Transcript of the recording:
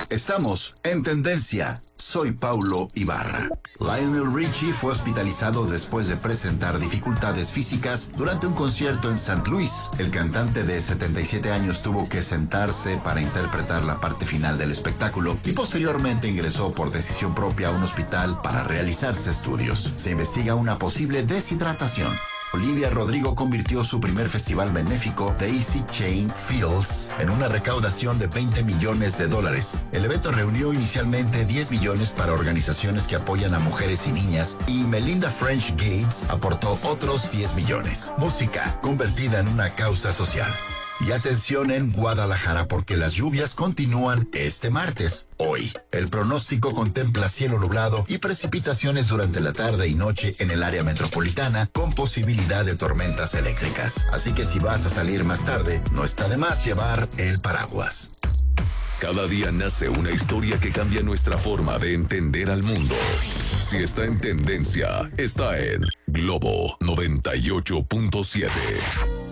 Estamos en tendencia. Soy Paulo Ibarra. Lionel Richie fue hospitalizado después de presentar dificultades físicas durante un concierto en St. Louis. El cantante de 77 años tuvo que sentarse para interpretar la parte final del espectáculo y posteriormente ingresó por decisión propia a un hospital para realizarse estudios. Se investiga una posible deshidratación. Olivia Rodrigo convirtió su primer festival benéfico, Daisy Chain Fields, en una recaudación de $20 millones. El evento reunió inicialmente 10 millones para organizaciones que apoyan a mujeres y niñas, y Melinda French Gates aportó otros 10 millones. Música convertida en una causa social. Y atención en Guadalajara porque las lluvias continúan este martes. Hoy, el pronóstico contempla cielo nublado y precipitaciones durante la tarde y noche en el área metropolitana con posibilidad de tormentas eléctricas. Así que si vas a salir más tarde, no está de más llevar el paraguas. Cada día nace una historia que cambia nuestra forma de entender al mundo. Si está en tendencia, está en Globo 98.7.